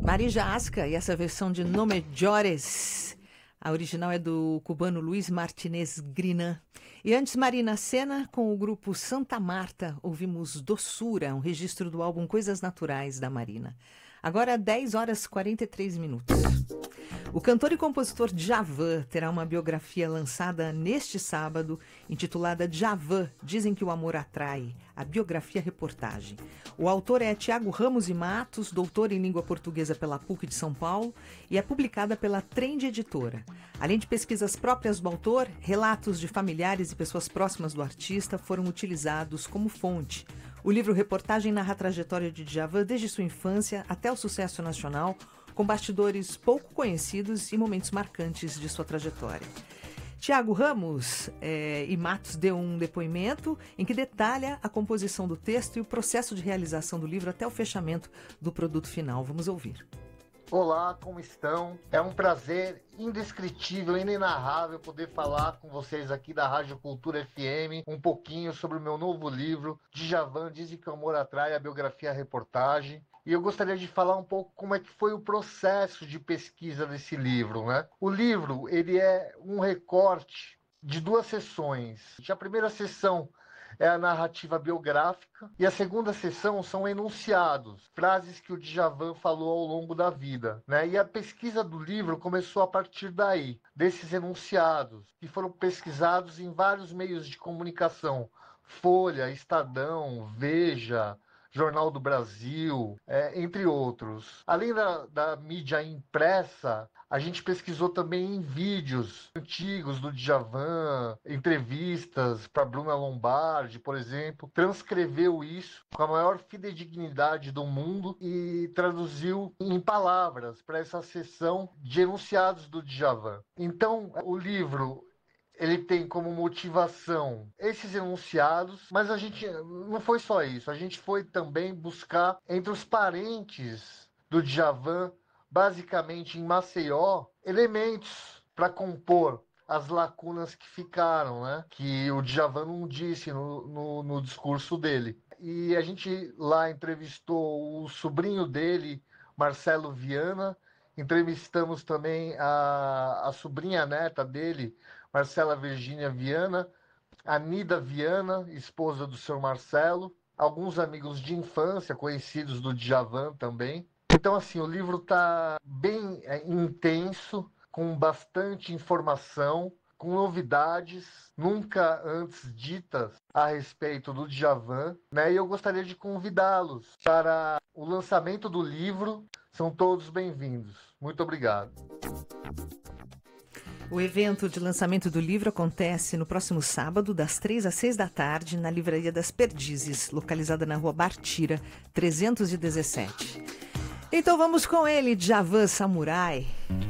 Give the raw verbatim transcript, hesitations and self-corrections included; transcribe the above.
Marija Asca e essa versão de No Mejores. A original é do cubano Luiz Martinez Grinan. E antes, Marina Sena com o grupo Santa Marta. Ouvimos Doçura, um registro do álbum Coisas Naturais da Marina. Agora, dez horas e quarenta e três minutos. O cantor e compositor Djavan terá uma biografia lançada neste sábado, intitulada Djavan, Dizem que o Amor Atrai, a biografia reportagem. O autor é Tiago Ramos e Matos, doutor em língua portuguesa pela P U C de São Paulo, e é publicada pela Trend Editora. Além de pesquisas próprias do autor, relatos de familiares e pessoas próximas do artista foram utilizados como fonte. O livro-reportagem narra a trajetória de Djavan desde sua infância até o sucesso nacional, com bastidores pouco conhecidos e momentos marcantes de sua trajetória. Tiago Ramos é, e Matos deu um depoimento em que detalha a composição do texto e o processo de realização do livro até o fechamento do produto final. Vamos ouvir. Olá, como estão? É um prazer indescritível, inenarrável poder falar com vocês aqui da Rádio Cultura F M um pouquinho sobre o meu novo livro, Djavan, Dizem que o Amor Atrai, a biografia a reportagem. E eu gostaria de falar um pouco como é que foi o processo de pesquisa desse livro, né? O livro, ele é um recorte de duas sessões. A primeira sessão é a narrativa biográfica e a segunda sessão são enunciados, frases que o Djavan falou ao longo da vida, né? E a pesquisa do livro começou a partir daí, desses enunciados, que foram pesquisados em vários meios de comunicação, Folha, Estadão, Veja, Jornal do Brasil, é, entre outros. Além da, da mídia impressa, a gente pesquisou também em vídeos antigos do Djavan, entrevistas para Bruna Lombardi, por exemplo. Transcreveu isso com a maior fidedignidade do mundo e traduziu em palavras para essa sessão de enunciados do Djavan. Então, o livro ele tem como motivação esses enunciados, mas a gente não foi só isso. A gente foi também buscar entre os parentes do Djavan, basicamente em Maceió, elementos para compor as lacunas que ficaram, né? Que o Djavan não disse no, no, no discurso dele. E a gente lá entrevistou o sobrinho dele, Marcelo Viana, entrevistamos também a, a sobrinha neta dele, Marcela Virgínia Viana, a Nida Viana, esposa do seu Marcelo, alguns amigos de infância, conhecidos do Djavan também. Então, assim, o livro está bem é, intenso, com bastante informação, com novidades nunca antes ditas a respeito do Djavan, né? E eu gostaria de convidá-los para o lançamento do livro. São todos bem-vindos. Muito obrigado. O evento de lançamento do livro acontece no próximo sábado, das três às seis da tarde, na Livraria das Perdizes, localizada na Rua Bartira, trezentos e dezessete. Então vamos com ele, Djavan Samurai.